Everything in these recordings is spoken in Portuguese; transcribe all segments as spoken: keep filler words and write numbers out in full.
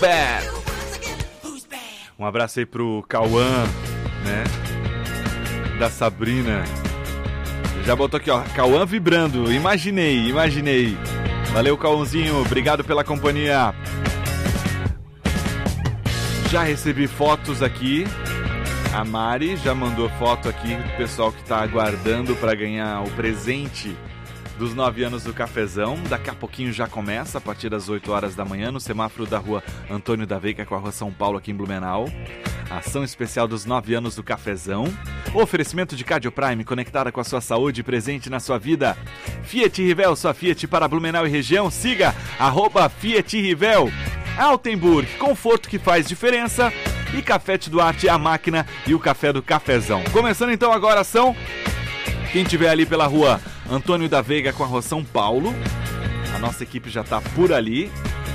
Bad. Um abraço aí pro Cauã, né? Da Sabrina. Já botou aqui, ó, Cauã vibrando. Imaginei, imaginei. Valeu, Cauãzinho. Obrigado pela companhia. Já recebi fotos aqui. A Mari já mandou foto aqui do pessoal que tá aguardando para ganhar o presente dos nove anos do Cafezão. Daqui a pouquinho já começa, a partir das oito horas da manhã, no semáforo da rua Antônio da Veiga com a rua São Paulo, aqui em Blumenau. Ação especial dos nove anos do Cafezão. Oferecimento de Cardio Prime, conectada com a sua saúde, presente na sua vida. Fiat Rivel, sua Fiat para Blumenau e região. Siga, arroba Fiat Rivel. Altenburg, conforto que faz diferença. E Café Duarte, a máquina e o café do Cafezão. Começando então agora a ação. Quem estiver ali pela rua Antônio da Veiga com a rua São Paulo, a nossa equipe já está por ali,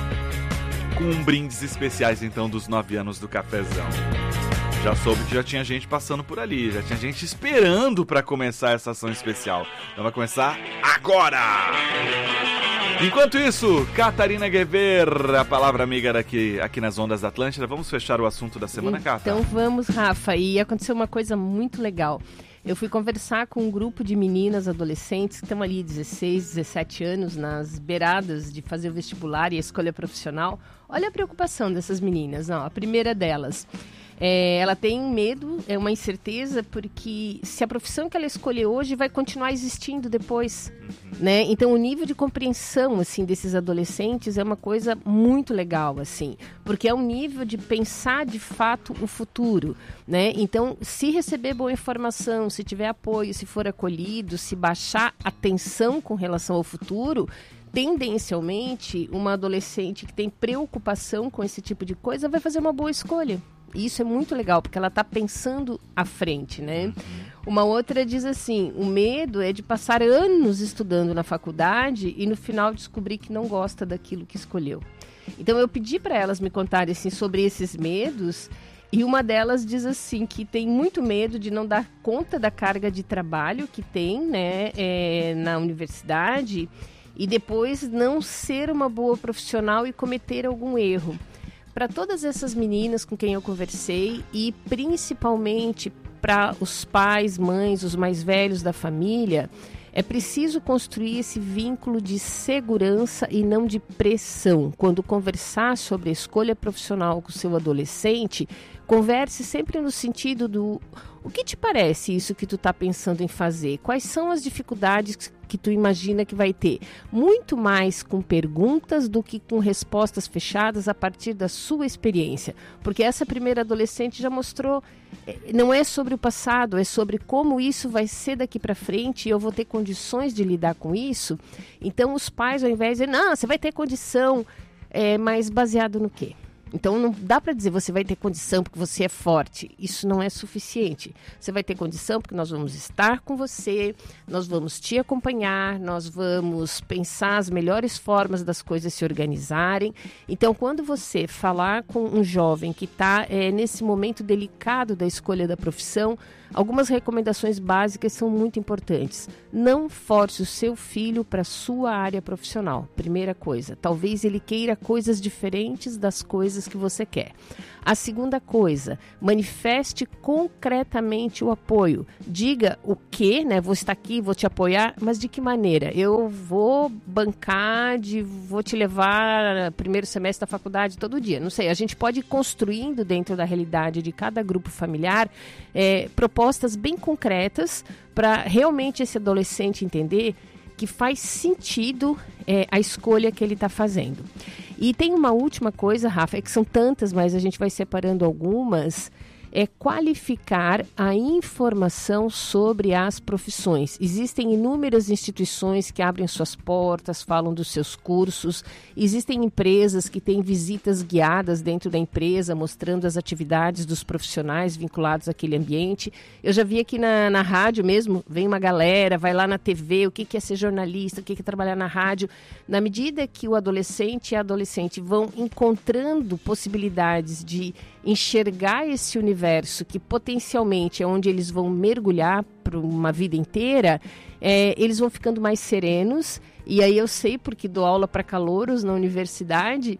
com brindes especiais então dos nove anos do Cafezão. Já soube que já tinha gente passando por ali, já tinha gente esperando para começar essa ação especial. Então vai começar agora! Enquanto isso, Catarina Guevara, a palavra amiga daqui, aqui nas Ondas da Atlântida. Vamos fechar o assunto da semana, Cata? Então vamos, Rafa. E aconteceu uma coisa muito legal. Eu fui conversar com um grupo de meninas adolescentes que estão ali dezesseis, dezessete anos, nas beiradas de fazer o vestibular e a escolha profissional. Olha a preocupação dessas meninas. Não, a primeira delas, é, ela tem medo, é uma incerteza, porque se a profissão que ela escolher hoje vai continuar existindo depois, né? Então o nível de compreensão assim desses adolescentes é uma coisa muito legal, assim, porque é um nível de pensar de fato o futuro, né? Então, se receber boa informação, se tiver apoio, se for acolhido, se baixar a tensão com relação ao futuro, tendencialmente uma adolescente que tem preocupação com esse tipo de coisa vai fazer uma boa escolha. E isso é muito legal, porque ela está pensando à frente, né? Uma outra diz assim, o medo é de passar anos estudando na faculdade e no final descobrir que não gosta daquilo que escolheu. Então eu pedi para elas me contarem assim, sobre esses medos, e uma delas diz assim, que tem muito medo de não dar conta da carga de trabalho que tem, né, é, na universidade, e depois não ser uma boa profissional e cometer algum erro. Para todas essas meninas com quem eu conversei e principalmente para os pais, mães, os mais velhos da família, é preciso construir esse vínculo de segurança e não de pressão. Quando conversar sobre a escolha profissional com o seu adolescente, converse sempre no sentido do: o que te parece isso que tu está pensando em fazer? Quais são as dificuldades que tu imagina que vai ter? Muito mais com perguntas do que com respostas fechadas a partir da sua experiência. Porque essa primeira adolescente já mostrou, não é sobre o passado, é sobre como isso vai ser daqui para frente e eu vou ter condições de lidar com isso. Então os pais, ao invés de dizer, não, você vai ter condição, é, mas baseado no quê? Então não dá para dizer você vai ter condição porque você é forte. Isso não é suficiente. Você vai ter condição porque nós vamos estar com você, nós vamos te acompanhar, nós vamos pensar as melhores formas das coisas se organizarem. Então quando você falar com um jovem que está é, nesse momento delicado da escolha da profissão, algumas recomendações básicas são muito importantes. Não force o seu filho para a sua área profissional. Primeira coisa, talvez ele queira coisas diferentes das coisas que você quer. A segunda coisa, manifeste concretamente o apoio. Diga o que, né? Vou estar aqui, vou te apoiar, mas de que maneira? Eu vou bancar, de, vou te levar primeiro semestre da faculdade todo dia. Não sei, a gente pode ir construindo dentro da realidade de cada grupo familiar é, propostas bem concretas para realmente esse adolescente entender que faz sentido é, a escolha que ele está fazendo. E tem uma última coisa, Rafa, é que são tantas, mas a gente vai separando algumas, é qualificar a informação sobre as profissões. Existem inúmeras instituições que abrem suas portas, falam dos seus cursos, existem empresas que têm visitas guiadas dentro da empresa, mostrando as atividades dos profissionais vinculados àquele ambiente. Eu já vi aqui na, na rádio mesmo, vem uma galera, vai lá na T V, o que, que é ser jornalista, o que, que é trabalhar na rádio. Na medida que o adolescente e a adolescente vão encontrando possibilidades de enxergar esse universo que potencialmente é onde eles vão mergulhar para uma vida inteira, é, eles vão ficando mais serenos. E aí eu sei, porque dou aula para calouros na universidade,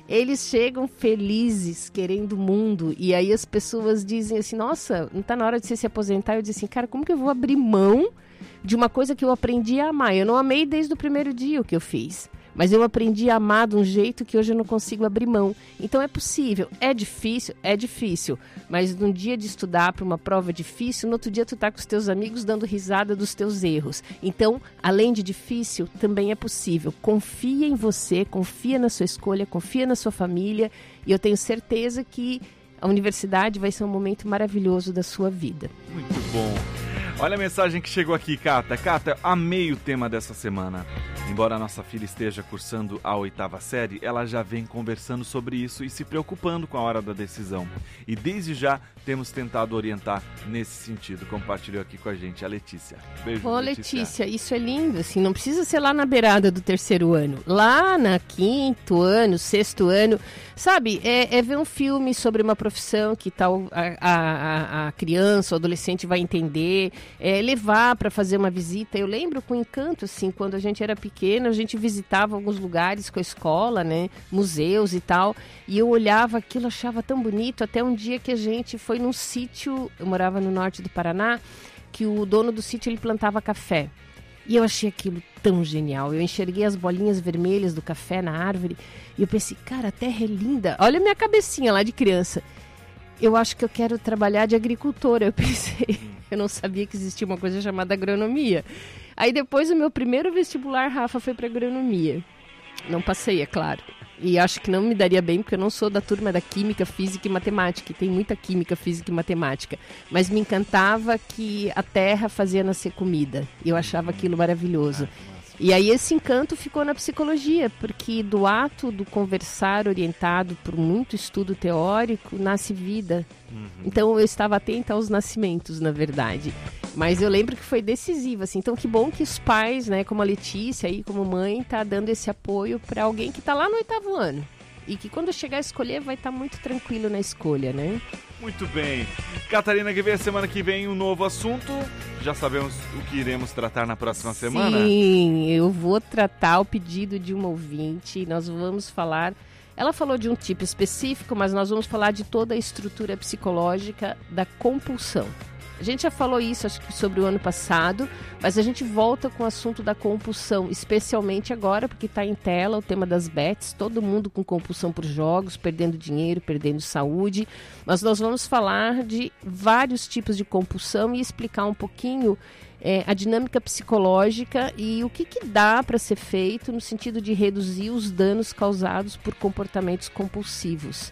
Eles chegam felizes, querendo o mundo, e aí as pessoas dizem assim, nossa, não tá na hora de você se aposentar? Eu disse assim, cara, como que eu vou abrir mão de uma coisa que eu aprendi a amar? Eu não amei desde o primeiro dia o que eu fiz, mas eu aprendi a amar de um jeito que hoje eu não consigo abrir mão. Então é possível, é difícil, é difícil, mas num dia de estudar para uma prova difícil, no outro dia tu tá com os teus amigos dando risada dos teus erros. Então, além de difícil, também é possível. Confia em você, confia na sua escolha, confia na sua família, e eu tenho certeza que a universidade vai ser um momento maravilhoso da sua vida. Muito bom. Olha a mensagem que chegou aqui, Cata. Cata, amei o tema dessa semana. Embora a nossa filha esteja cursando a oitava série, ela já vem conversando sobre isso e se preocupando com a hora da decisão. E desde já temos tentado orientar nesse sentido. Compartilhou aqui com a gente a Letícia. Beijo, Ô, Letícia. Letícia, isso é lindo, assim, não precisa ser lá na beirada do terceiro ano. Lá na quinto ano, sexto ano, sabe, é, é ver um filme sobre uma profissão que tal a, a, a criança, o adolescente vai entender, é levar para fazer uma visita. Eu lembro com encanto, assim, quando a gente era pequeno, a gente visitava alguns lugares com a escola, né, museus e tal, e eu olhava aquilo, achava tão bonito, até um dia que a gente foi num sítio, eu morava no norte do Paraná, que o dono do sítio, ele plantava café. E eu achei aquilo tão genial. Eu enxerguei as bolinhas vermelhas do café na árvore e eu pensei, cara, a terra é linda. Olha a minha cabecinha lá de criança. Eu acho que eu quero trabalhar de agricultora. Eu pensei, eu não sabia que existia uma coisa chamada agronomia. Aí depois o meu primeiro vestibular, Rafa, foi para agronomia. Não passei, é claro. E acho que não me daria bem, porque eu não sou da turma da química, física e matemática. E tem muita química, física e matemática. Mas me encantava que a terra fazia nascer comida. E eu achava aquilo maravilhoso. E aí esse encanto ficou na psicologia, porque do ato do conversar orientado por muito estudo teórico, nasce vida. Uhum. Então eu estava atenta aos nascimentos, na verdade. Mas eu lembro que foi decisivo, assim. Então que bom que os pais, né, como a Letícia aí, como mãe, tá dando esse apoio para alguém que está lá no oitavo ano. E que quando chegar a escolher vai estar tá muito tranquilo na escolha, né? Muito bem. Catarina Guevê, semana que vem um novo assunto. Já sabemos o que iremos tratar na próxima semana? Sim, eu vou tratar o pedido de uma ouvinte. Nós vamos falar... Ela falou de um tipo específico, mas nós vamos falar de toda a estrutura psicológica da compulsão. A gente já falou isso, acho que sobre o ano passado, mas a gente volta com o assunto da compulsão, especialmente agora, porque está em tela o tema das bets, todo mundo com compulsão por jogos, perdendo dinheiro, perdendo saúde. Mas nós vamos falar de vários tipos de compulsão e explicar um pouquinho é, a dinâmica psicológica e o que, que dá para ser feito no sentido de reduzir os danos causados por comportamentos compulsivos.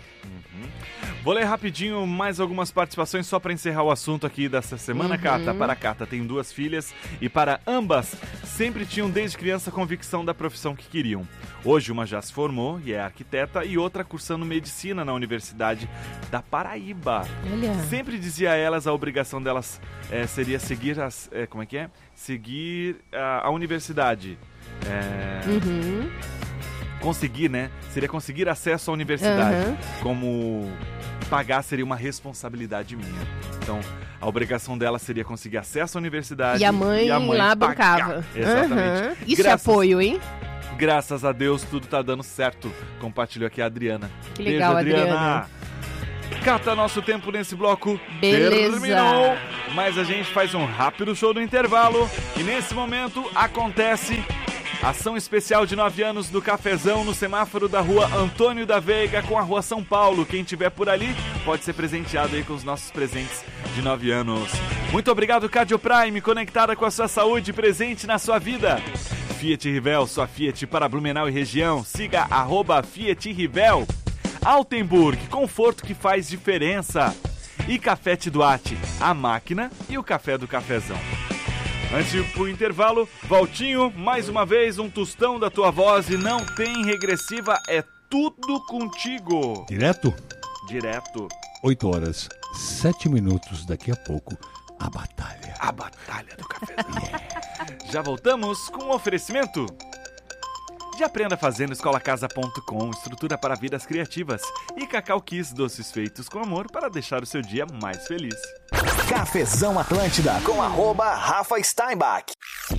Vou ler rapidinho mais algumas participações só para encerrar o assunto aqui dessa semana, uhum. Cata. Para a Cata tem duas filhas e para ambas sempre tinham desde criança convicção da profissão que queriam. Hoje uma já se formou e é arquiteta e outra cursando medicina na Universidade da Paraíba. Olha. Sempre dizia a elas a obrigação delas é, seria seguir as, é, como é que é? Seguir a, a universidade. É... Uhum. Conseguir, né? Seria conseguir acesso à universidade. Uhum. Como pagar seria uma responsabilidade minha. Então, a obrigação dela seria conseguir acesso à universidade. E a mãe, e a mãe lá pagar. bancava. Exatamente. Uhum. Isso graças, é apoio, hein? Graças a Deus, tudo tá dando certo. Compartilhou aqui a Adriana. Que legal, Beijo, Adriana. Adriana. Cata, nosso tempo nesse bloco Beleza. terminou. Mas a gente faz um rápido show do intervalo. E nesse momento acontece... Ação especial de nove anos do Cafezão no semáforo da rua Antônio da Veiga com a rua São Paulo. Quem tiver por ali pode ser presenteado aí com os nossos presentes de nove anos. Muito obrigado, Cardio Prime, conectada com a sua saúde, presente na sua vida. Fiat Rivel, sua Fiat para Blumenau e região. Siga arroba Fiat Rivel. Altenburg, conforto que faz diferença. E Café Tiduarte, a máquina e o café do Cafezão. Antes de ir pro intervalo, Valtinho, mais uma vez um tostão da tua voz e não tem regressiva, é tudo contigo. Direto? Direto. oito horas, sete minutos, daqui a pouco, a batalha. A batalha do cafezão. Yeah. Já voltamos com um oferecimento de Aprenda Fazendo, escola casa ponto com, estrutura para vidas criativas e Cacau Kiss, doces feitos com amor para deixar o seu dia mais feliz. Cafezão Atlântida com arroba Rafa Steinbach.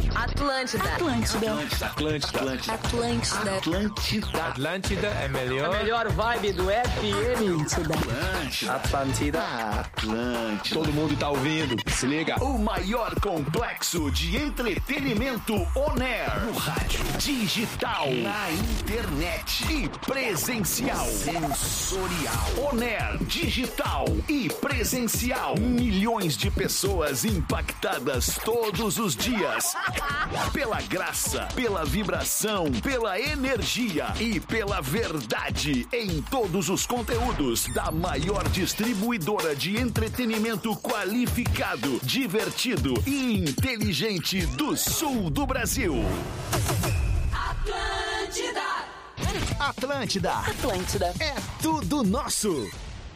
Atlântida. Atlântida. Atlântida. Atlântida. Atlântida. Atlântida. Atlântida é melhor. A melhor vibe do F M. Atlântida. Atlântida. Atlântida. Atlântida. Todo mundo tá ouvindo. Se liga. O maior complexo de entretenimento on-air. No rádio, digital, na internet e presencial. Sensorial. On-air, digital e presencial. Milhões de pessoas impactadas todos os dias. Pela graça, pela vibração, pela energia e pela verdade em todos os conteúdos da maior distribuidora de entretenimento qualificado, divertido e inteligente do sul do Brasil. Atlântida. Atlântida. Atlântida. É tudo nosso.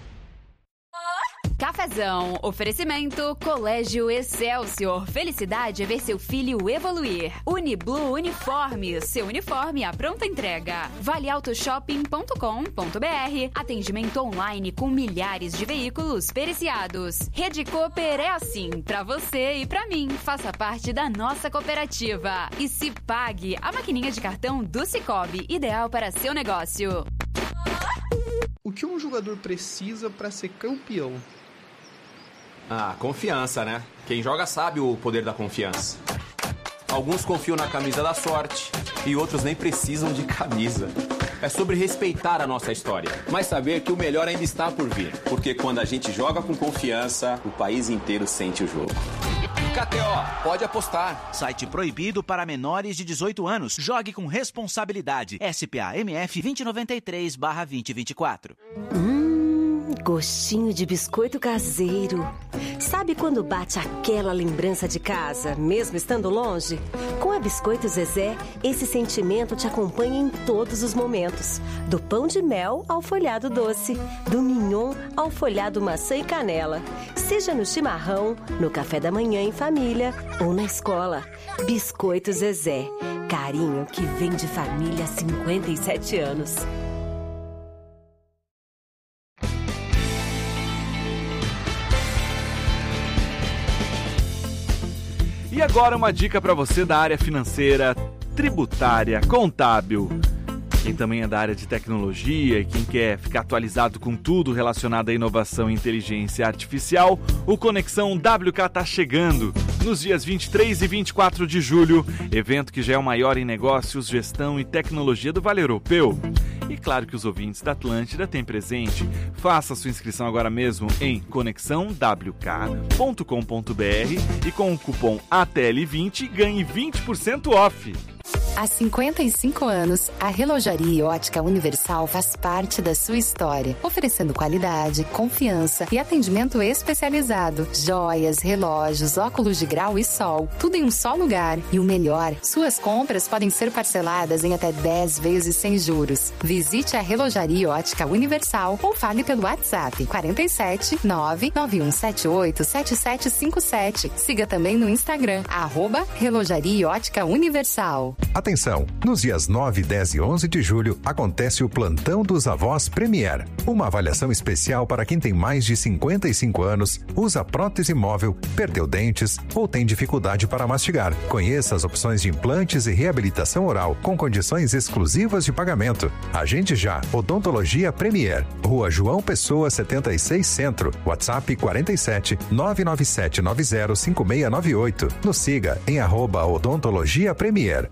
Cafezão, oferecimento Colégio Excelsior. Felicidade é ver seu filho evoluir. Uniblu Uniformes, seu uniforme à pronta entrega. vale auto shopping ponto com ponto br. Atendimento online com milhares de veículos periciados. Rede Cooper é assim, pra você e pra mim. Faça parte da nossa cooperativa. E se pague, a maquininha de cartão do Cicobi, ideal para seu negócio. O que um jogador precisa para ser campeão? Ah, confiança, né? Quem joga sabe o poder da confiança. Alguns confiam na camisa da sorte e outros nem precisam de camisa. É sobre respeitar a nossa história, mas saber que o melhor ainda está por vir. Porque quando a gente joga com confiança, o país inteiro sente o jogo. K T O, pode apostar. Site proibido para menores de dezoito anos. Jogue com responsabilidade. S P A M F vinte e noventa e três barra vinte e vinte e quatro. Hum, gostinho de biscoito caseiro. Sabe quando bate aquela lembrança de casa, mesmo estando longe? Com a Biscoito Zezé, esse sentimento te acompanha em todos os momentos. Do pão de mel ao folhado doce, do mignon ao folhado maçã e canela. Seja no chimarrão, no café da manhã em família ou na escola. Biscoito Zezé, carinho que vem de família há cinquenta e sete anos. E agora uma dica para você da área financeira, tributária, contábil. Quem também é da área de tecnologia e quem quer ficar atualizado com tudo relacionado à inovação e inteligência artificial, o Conexão W K está chegando nos dias vinte e três e vinte e quatro de julho, evento que já é o maior em negócios, gestão e tecnologia do Vale Europeu. E claro que os ouvintes da Atlântida têm presente. Faça sua inscrição agora mesmo em conexão w k ponto com ponto b r e com o cupom A T L vinte ganhe vinte por cento off. Há cinquenta e cinco anos, a Relojaria Ótica Universal faz parte da sua história, oferecendo qualidade, confiança e atendimento especializado. Joias, relógios, óculos de grau e sol, tudo em um só lugar. E o melhor, suas compras podem ser parceladas em até dez vezes sem juros. Visite a Relojaria Ótica Universal ou fale pelo WhatsApp quarenta e sete, nove nove um sete oito, sete sete cinco sete. Siga também no Instagram, arroba Relojaria Ótica Universal. Atenção! Nos dias nove, dez e onze de julho acontece o Plantão dos Avós Premier. Uma avaliação especial para quem tem mais de cinquenta e cinco anos, usa prótese móvel, perdeu dentes ou tem dificuldade para mastigar. Conheça as opções de implantes e reabilitação oral com condições exclusivas de pagamento. Agende já Odontologia Premier. Rua João Pessoa setenta e seis Centro. WhatsApp quarenta e sete, nove nove sete nove zero cinco seis nove oito. Nos siga em arroba Odontologia Premier.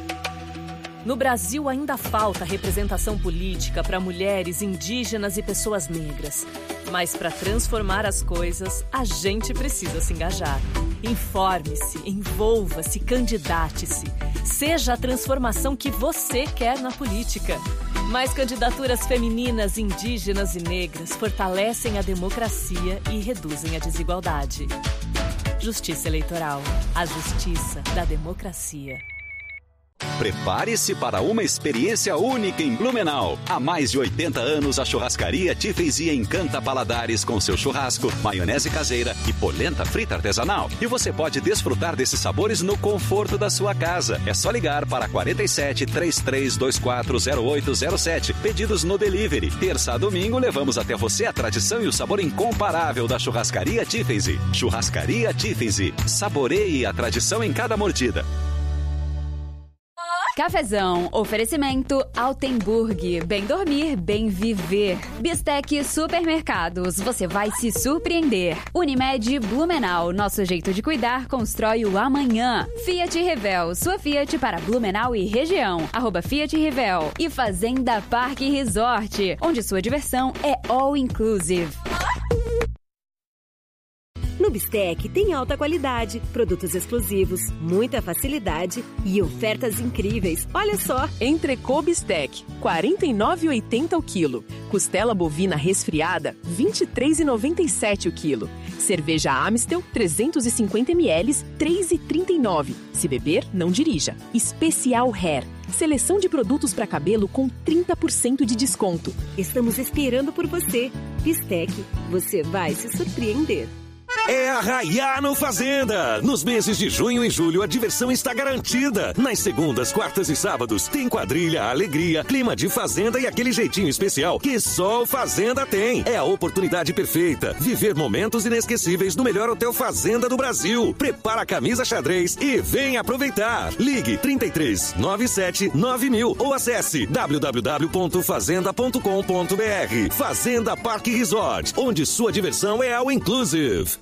No Brasil ainda falta representação política para mulheres, indígenas e pessoas negras. Mas para transformar as coisas, a gente precisa se engajar. Informe-se, envolva-se, candidate-se. Seja a transformação que você quer na política. Mais candidaturas femininas, indígenas e negras fortalecem a democracia e reduzem a desigualdade. Justiça Eleitoral. A justiça da democracia. Prepare-se para uma experiência única em Blumenau. Há mais de oitenta anos, a churrascaria Tiffany encanta paladares com seu churrasco, maionese caseira e polenta frita artesanal. E você pode desfrutar desses sabores no conforto da sua casa. É só ligar para quarenta e sete, trinta e três vinte e quatro, zero oito zero sete. Pedidos no delivery. Terça a domingo, levamos até você a tradição e o sabor incomparável da churrascaria Tiffany. Churrascaria Tiffany. Saboreie a tradição em cada mordida. Cafezão, oferecimento Altenburg, bem dormir, bem viver. Bistec Supermercados, você vai se surpreender. Unimed Blumenau, nosso jeito de cuidar constrói o amanhã. Fiat Rivel, sua Fiat para Blumenau e região, arroba Fiat Rivel. E Fazenda Parque Resort, onde sua diversão é all inclusive. No Bistec tem alta qualidade, produtos exclusivos, muita facilidade e ofertas incríveis. Olha só! Entrecô Bistec, quarenta e nove reais e oitenta centavos o quilo. Costela bovina resfriada, vinte e três reais e noventa e sete centavos o quilo. Cerveja Amstel, trezentos e cinquenta mililitros, três reais e trinta e nove centavos. Se beber, não dirija. Especial Hair. Seleção de produtos para cabelo com trinta por cento de desconto. Estamos esperando por você. Bistec, você vai se surpreender. É arraiar no Fazenda! Nos meses de junho e julho, a diversão está garantida. Nas segundas, quartas e sábados, tem quadrilha, alegria, clima de fazenda e aquele jeitinho especial que só o Fazenda tem. É a oportunidade perfeita. Viver momentos inesquecíveis no melhor hotel Fazenda do Brasil. Prepara a camisa xadrez e vem aproveitar. Ligue trinta e três, noventa e sete, nove mil ou acesse w w w ponto fazenda ponto com ponto b r. Fazenda Parque Resort, onde sua diversão é all inclusive.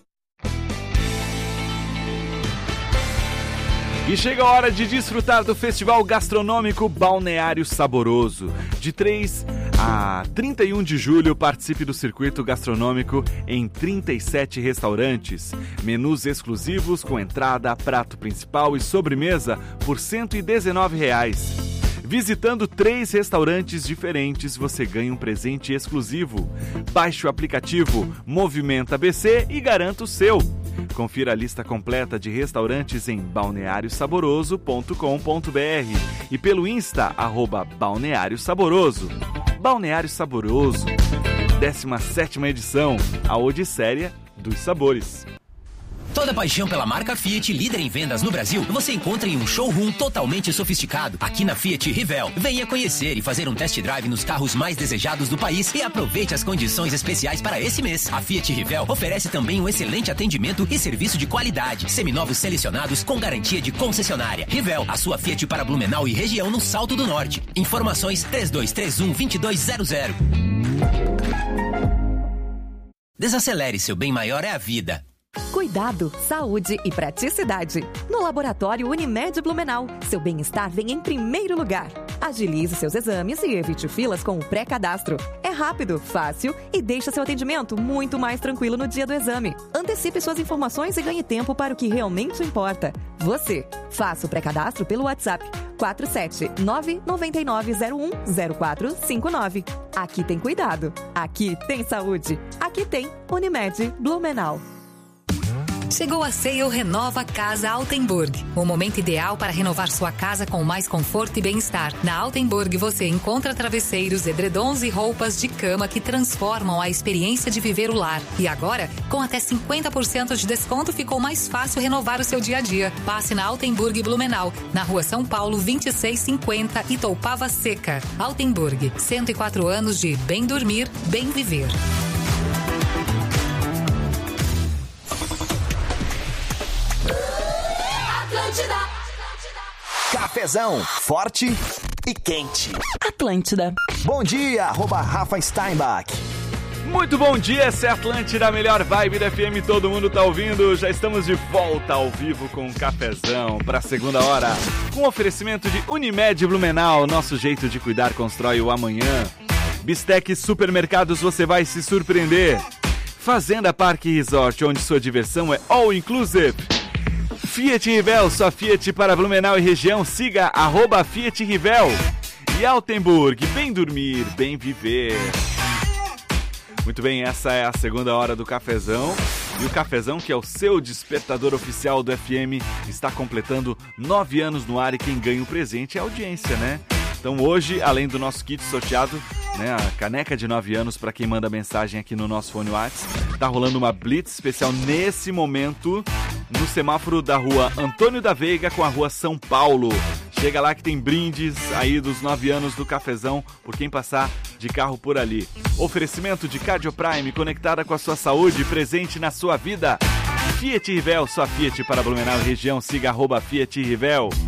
E chega a hora de desfrutar do Festival Gastronômico Balneário Saboroso. De três a trinta e um de julho, participe do circuito gastronômico em trinta e sete restaurantes. Menus exclusivos com entrada, prato principal e sobremesa por cento e dezenove reais. Visitando três restaurantes diferentes, você ganha um presente exclusivo. Baixe o aplicativo Movimenta B C e garanta o seu. Confira a lista completa de restaurantes em balneário saboroso ponto com ponto b r e pelo Insta, arroba Balneário Saboroso. Balneário Saboroso, décima sétima edição, a Odisséia dos Sabores. Toda paixão pela marca Fiat, líder em vendas no Brasil, você encontra em um showroom totalmente sofisticado, aqui na Fiat Rivel. Venha conhecer e fazer um test drive nos carros mais desejados do país e aproveite as condições especiais para esse mês. A Fiat Rivel oferece também um excelente atendimento e serviço de qualidade. Seminovos selecionados com garantia de concessionária. Rivel, a sua Fiat para Blumenau e região no Salto do Norte. Informações três dois três um, dois dois zero zero. Desacelere, seu bem maior é a vida. Cuidado, saúde e praticidade. No Laboratório Unimed Blumenau, seu bem-estar vem em primeiro lugar. Agilize seus exames e evite filas com o pré-cadastro. É rápido, fácil e deixa seu atendimento muito mais tranquilo no dia do exame. Antecipe suas informações e ganhe tempo para o que realmente importa. Você. Faça o pré-cadastro pelo WhatsApp quatro sete nove nove nove zero um zero quatro cinco nove. Aqui tem cuidado. Aqui tem saúde. Aqui tem Unimed Blumenau. Chegou a Sale Renova Casa Altenburg. O momento ideal para renovar sua casa com mais conforto e bem-estar. Na Altenburg você encontra travesseiros, edredons e roupas de cama que transformam a experiência de viver o lar. E agora, com até cinquenta por cento de desconto, ficou mais fácil renovar o seu dia a dia. Passe na Altenburg Blumenau, na Rua São Paulo vinte e seis cinquenta, Itoupava Seca. Altenburg, cento e quatro anos de bem dormir, bem viver. Cafezão, forte e quente. Atlântida. Bom dia, arroba Rafa Steinbach. Muito bom dia, essa é a Atlântida, a melhor vibe da F M, todo mundo tá ouvindo. Já estamos de volta ao vivo com um cafezão para a segunda hora. Com oferecimento de Unimed Blumenau, nosso jeito de cuidar constrói o amanhã. Bistec Supermercados, você vai se surpreender. Fazenda Parque Resort, onde sua diversão é all inclusive. Fiat Rivel, sua Fiat para Blumenau e região, siga arroba Fiat Rivel. E Altenburg, bem dormir, bem viver. Muito bem, essa é a segunda hora do cafezão. E o cafezão, que é o seu despertador oficial do F M, está completando nove anos no ar e quem ganha o presente é a audiência, né? Então hoje, além do nosso kit sorteado, né, a caneca de nove anos para quem manda mensagem aqui no nosso fone WhatsApp, tá rolando uma blitz especial nesse momento no semáforo da rua Antônio da Veiga com a rua São Paulo. Chega lá que tem brindes aí dos nove anos do cafezão por quem passar de carro por ali. Oferecimento de Cardio Prime, conectada com a sua saúde, presente na sua vida. Fiat Rivel, sua Fiat para Blumenau e região, siga arroba Fiat Rivel.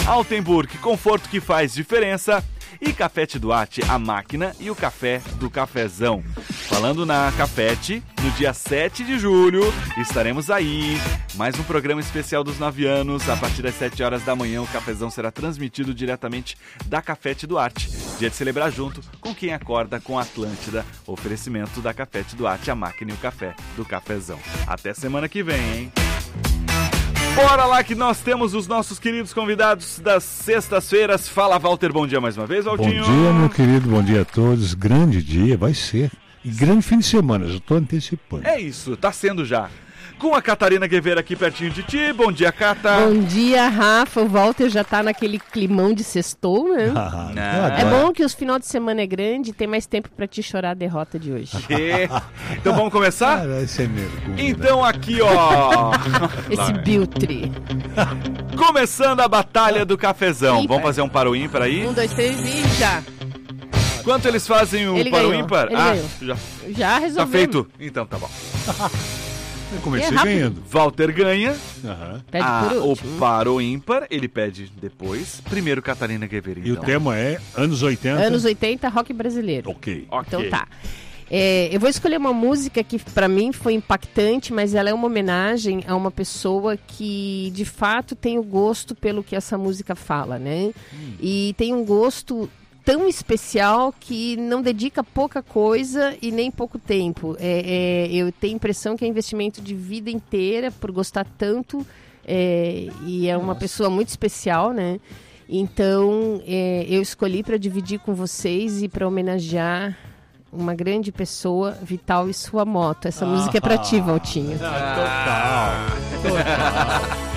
Altenburg, conforto que faz diferença. E Cafete Duarte, a máquina e o café do cafezão. Falando na Cafete, no dia sete de julho, estaremos aí. Mais um programa especial dos nove anos. A partir das sete horas da manhã, o cafezão será transmitido diretamente da Cafete Duarte. Dia de celebrar junto com quem acorda com Atlântida. Oferecimento da Cafete Duarte, a máquina e o café do cafezão. Até semana que vem, hein? Bora lá que nós temos os nossos queridos convidados das sextas-feiras. Fala, Walter, bom dia mais uma vez, Valtinho. Bom dia, meu querido, bom dia a todos. Grande dia, vai ser. E grande fim de semana, já estou antecipando. É isso, tá sendo já. Com a Catarina Guevara aqui pertinho de ti. Bom dia, Cata. Bom dia, Rafa. O Walter já tá naquele climão de sextou, né? Ah, é bom que os final de semana é grande e tem mais tempo pra te chorar a derrota de hoje. E... Então vamos começar? Ah, esse é mergulho, então aqui, ó. Esse biltre. Começando a batalha do cafezão. Ímpar. Vamos fazer um para o ímpar aí? Um, dois, três e já. Quanto eles fazem o Ele para o ganhou. ímpar? Ele ah, ganhou. já. Já resolveu. Tá feito? Então tá bom. Eu comecei É ganhando. Walter ganha. Uhum. Pede Ah, por o último. para o ímpar, ele pede depois. Primeiro, Catarina Guevara. E o tema é anos oitenta? Anos oitenta, rock brasileiro. Ok. Então Ok. tá. É, eu vou escolher uma música que pra mim foi impactante, mas ela é uma homenagem a uma pessoa que de fato tem o gosto pelo que essa música fala, né? Hum. E tem um gosto tão especial que não dedica pouca coisa e nem pouco tempo. É, é, eu tenho a impressão que é investimento de vida inteira por gostar tanto, é, e é uma Nossa. pessoa muito especial, né? Então é, eu escolhi para dividir com vocês e para homenagear uma grande pessoa, Vital e sua moto. Essa Ah. música é pra ti, Valtinho. Ah, total. Total.